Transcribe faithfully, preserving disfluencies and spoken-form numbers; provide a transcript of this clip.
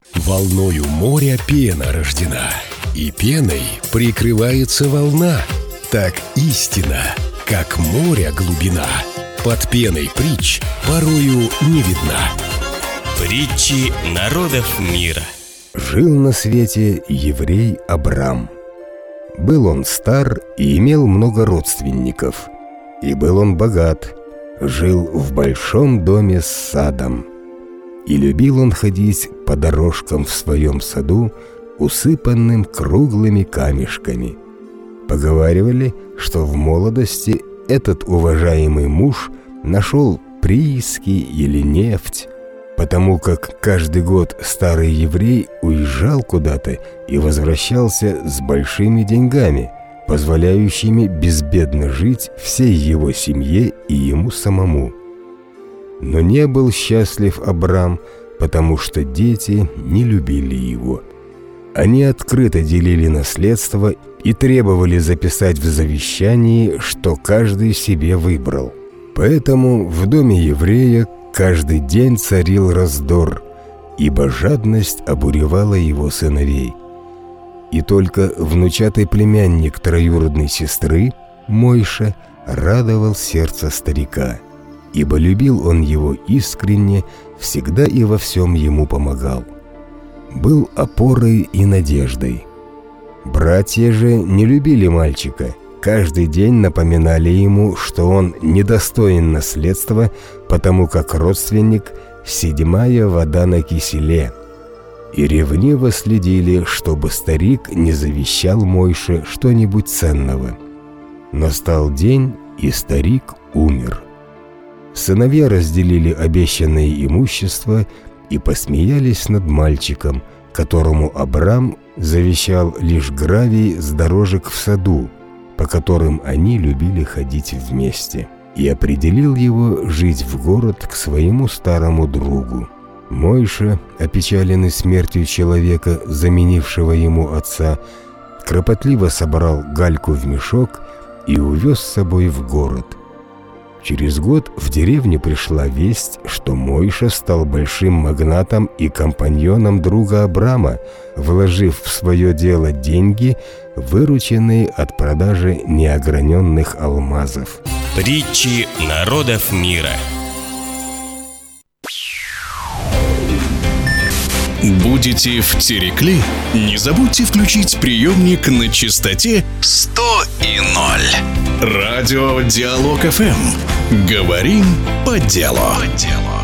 Волною моря пена рождена, и пеной прикрывается волна. Так истина, как море глубина, под пеной притч порою не видна. Притчи народов мира. Жил на свете еврей Абрам. Был он стар и имел много родственников. И был он богат, жил в большом доме с садом. И любил он ходить по дорожкам в своем саду, усыпанным круглыми камешками. Поговаривали, что в молодости этот уважаемый муж нашел прииски или нефть, потому как каждый год старый еврей уезжал куда-то и возвращался с большими деньгами, позволяющими безбедно жить всей его семье и ему самому. Но не был счастлив Абрам, потому что дети не любили его. Они открыто делили наследство и требовали записать в завещании, что каждый себе выбрал. Поэтому в доме еврея каждый день царил раздор, ибо жадность обуревала его сыновей. И только внучатый племянник троюродной сестры, Мойша, радовал сердце старика, ибо любил он его искренне, всегда и во всем ему помогал. Был опорой и надеждой. Братья же не любили мальчика, каждый день напоминали ему, что он недостоин наследства, потому как родственник — седьмая вода на киселе, и ревниво следили, чтобы старик не завещал Мойше что-нибудь ценного. Настал день, и старик умер. Сыновья разделили обещанное имущество и посмеялись над мальчиком, которому Абрам завещал лишь гравий с дорожек в саду, по которым они любили ходить вместе, и определил его жить в город к своему старому другу. Мойша, опечаленный смертью человека, заменившего ему отца, кропотливо собрал гальку в мешок и увез с собой в город. Через год в деревню пришла весть, что Мойша стал большим магнатом и компаньоном друга Абрама, вложив в свое дело деньги, вырученные от продажи неограненных алмазов. Притчи народов мира. Будете в Терекли? Не забудьте включить приемник на частоте сто и ноль. Радио Диалог эф эм. Говорим по делу.